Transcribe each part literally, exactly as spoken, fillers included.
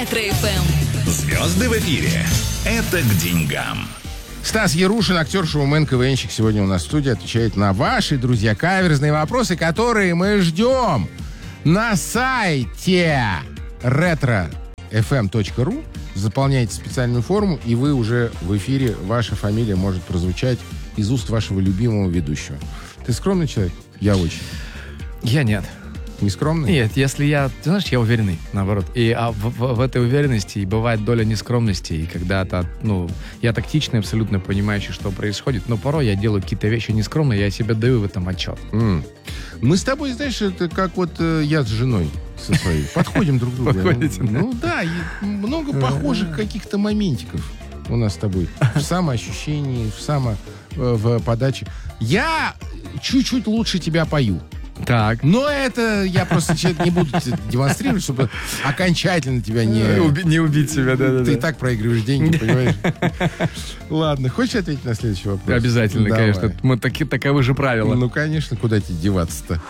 Ретро-эф эм. Звезды в эфире. Это к деньгам. Стас Ярушин, актер, шоумен, КВНщик, сегодня у нас в студии отвечает на ваши, друзья, каверзные вопросы, которые мы ждем на сайте ретро эф эм точка ру. Заполняйте специальную форму, и вы уже в эфире, ваша фамилия может прозвучать из уст вашего любимого ведущего. Ты скромный человек? Я очень. Я нет. Не скромный? Нет, если я, ты знаешь, я уверенный, наоборот. И а в, в, в этой уверенности и бывает доля нескромности, и когда-то, ну, я тактичный, абсолютно понимающий, что происходит, но порой я делаю какие-то вещи нескромные, я себе даю в этом отчет. Mm. Мы с тобой, знаешь, это как вот э, я с женой со своей. Подходим друг к другу. Подходите, да? Ну да, и много похожих каких-то моментиков у нас с тобой. В самоощущении, в само... в подаче. Я чуть-чуть лучше тебя пою. Так. Но это я просто не буду демонстрировать, чтобы окончательно тебя не... Уби- не убить себя, да-да-да. Ты и так проигрываешь деньги, понимаешь? Ладно, хочешь ответить на следующий вопрос? Обязательно, Давай. конечно. Мы таки, таковы же правила. Ну, конечно, куда тебе деваться-то?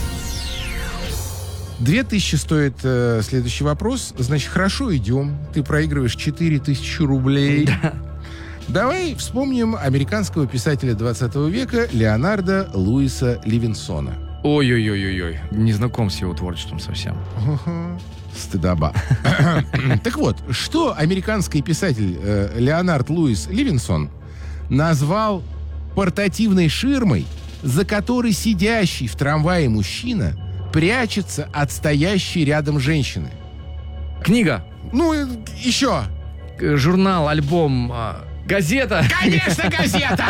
Две тысячи стоит э, следующий вопрос. Значит, хорошо, идем. Ты проигрываешь четыре тысячи рублей. Да. Давай вспомним американского писателя двадцатого века Леонардо Луиса Ливинсона. Ой-ой-ой-ой-ой. Не знаком с его творчеством совсем. Ага. Стыдоба. Так вот, что американский писатель э, Леонард Луис Ливинсон назвал портативной ширмой, за которой сидящий в трамвае мужчина прячется от стоящей рядом женщины? Книга. Ну, э, еще. Э, Журнал, альбом, а, газета. Конечно, газета!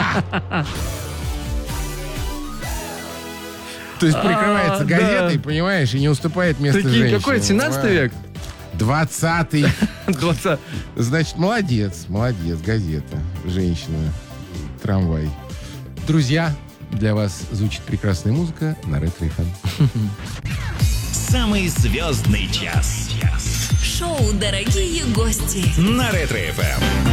То есть прикрывается А, газетой, да. понимаешь, и не уступает место Такие, женщине. какой, семнадцатый век? Двадцатый. двадцатый. Значит, молодец, молодец, газета, женщина, трамвай. Друзья, для вас звучит прекрасная музыка на Ретро-эф эм. Самый звездный час. Шоу «Дорогие гости». На Ретро-эф эм.